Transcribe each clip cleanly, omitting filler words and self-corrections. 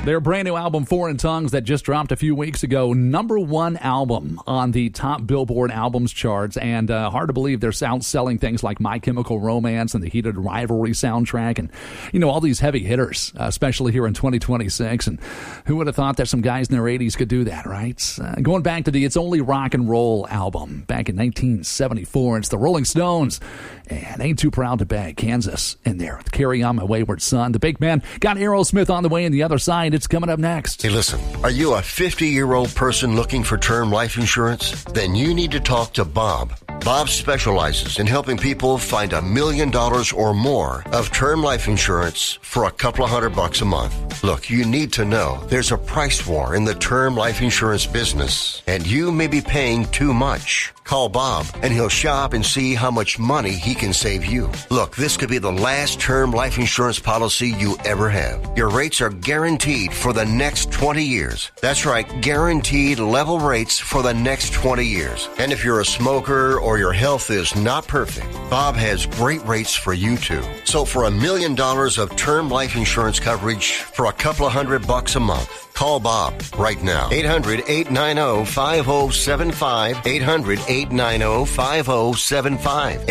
Their brand new album, Foreign Tongues, that just dropped a few weeks ago, #1 album on the top Billboard albums charts, and hard to believe they're outselling things like My Chemical Romance and the Heated Rivalry soundtrack, and all these heavy hitters, especially here in 2026. And who would have thought that some guys in their 80s could do that, right? Going back to the It's Only Rock and Roll album back in 1974, it's the Rolling Stones, and Ain't Too Proud to Beg, Kansas, in there. Carry On My Wayward Son. The big man got Aerosmith on the way on the other side. It's coming up next. Hey, listen, are you a 50-year-old person looking for term life insurance? Then you need to talk to Bob. Bob specializes in helping people find $1 million or more of term life insurance for a couple of $100 a month. Look, you need to know there's a price war in the term life insurance business, and you may be paying too much. Call Bob, and he'll shop and see how much money he can save you. Look, this could be the last term life insurance policy you ever have. Your rates are guaranteed for the next 20 years. That's right, guaranteed level rates for the next 20 years. And if you're a smoker or your health is not perfect, Bob has great rates for you too. So for $1 million of term life insurance coverage for a couple of $100 a month, call Bob right now. 800-890-5075. 800-890-5075.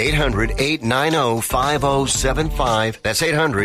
800-890-5075. That's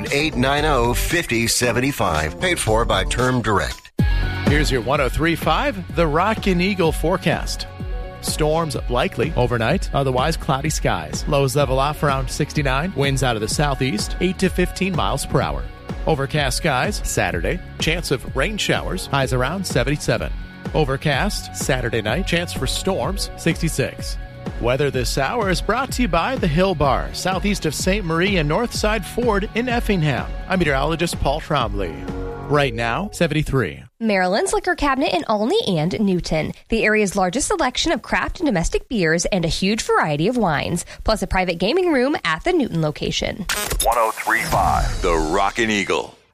800-890-5075. Paid for by Term Direct. Here's your 103.5, the Rockin' Eagle forecast. Storms likely overnight, otherwise cloudy skies. Lows level off around 69. Winds out of the southeast, 8 to 15 miles per hour. Overcast skies Saturday. Chance of rain showers. Highs around 77. Overcast Saturday night. Chance for storms 66. Weather this hour is brought to you by the Hill Bar, southeast of St. Marie and Northside Ford in Effingham. I'm meteorologist Paul Trombley. Right now, 73. Maryland's Liquor Cabinet in Olney and Newton. The area's largest selection of craft and domestic beers and a huge variety of wines, plus a private gaming room at the Newton location. 103.5, the Rockin' Eagle.